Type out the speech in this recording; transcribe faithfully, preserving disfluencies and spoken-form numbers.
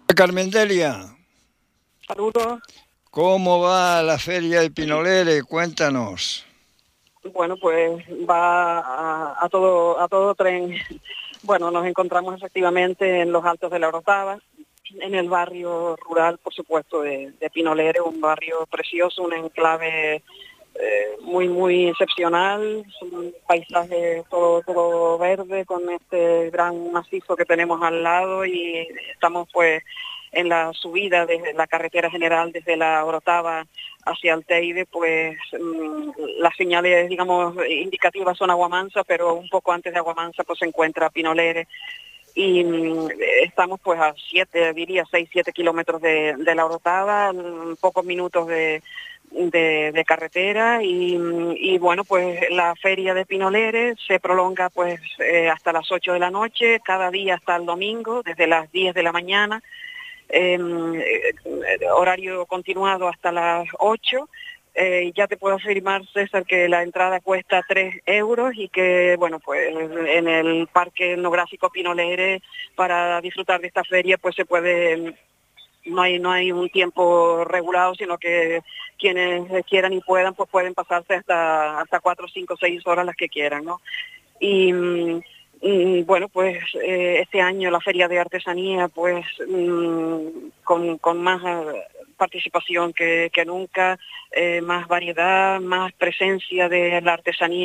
Carmen Delia, Saludos. ¿cómo va la feria de Pinolere? Cuéntanos. Bueno, pues va a, a todo a todo tren. Bueno, nos encontramos efectivamente en los Altos de la Orotava, en el barrio rural, por supuesto, de, de Pinolere, un barrio precioso, un enclave eh, muy, muy excepcional, un paisaje todo, todo verde con este gran macizo que tenemos al lado y estamos pues en la subida desde la carretera general desde la Orotava hacia el Teide, pues mmm, las señales, digamos, indicativas son Aguamansa, pero un poco antes de Aguamansa pues se encuentra Pinolere y mmm, estamos pues a siete, diría seis, siete kilómetros de, de la Orotava, mmm, pocos minutos de, de, de carretera y, y bueno, pues la feria de Pinolere se prolonga pues eh, hasta las ocho de la noche, cada día hasta el domingo, desde las diez de la mañana. Eh, horario continuado hasta las ocho. Eh, ya te puedo afirmar, César, que la entrada cuesta tres euros y que, bueno, pues en el Parque Etnográfico Pinolere, para disfrutar de esta feria, pues se puede, no hay no hay un tiempo regulado, sino que quienes quieran y puedan, pues pueden pasarse hasta hasta cuatro, cinco, seis horas las que quieran, ¿no? Y mm, bueno, pues eh, este año la Feria de Artesanía, pues mm, con, con más eh, participación que, que nunca, eh, más variedad, más presencia de la artesanía